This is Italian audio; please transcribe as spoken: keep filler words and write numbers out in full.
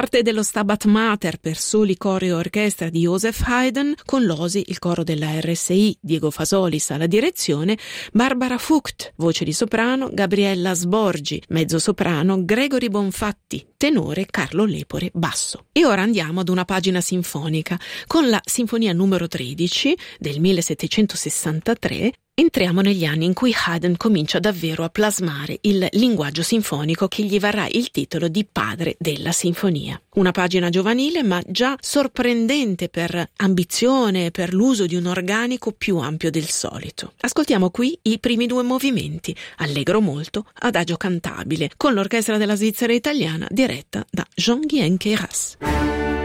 Parte dello Stabat Mater per soli cori e orchestra di Joseph Haydn, con l'Osi, il coro della R S I, Diego Fasolis alla direzione, Barbara Fucht, voce di soprano, Gabriella Sborgi, mezzo soprano, Gregory Bonfatti, tenore, Carlo Lepore, basso. E ora andiamo ad una pagina sinfonica. Con la Sinfonia numero tredici del millesettecentosessantatré entriamo negli anni in cui Haydn comincia davvero a plasmare il linguaggio sinfonico che gli varrà il titolo di padre della sinfonia. Una pagina giovanile ma già sorprendente per ambizione e per l'uso di un organico più ampio del solito. Ascoltiamo qui i primi due movimenti, allegro molto, adagio cantabile, con l'orchestra della Svizzera italiana diretta da Jean-Guyen Queyras.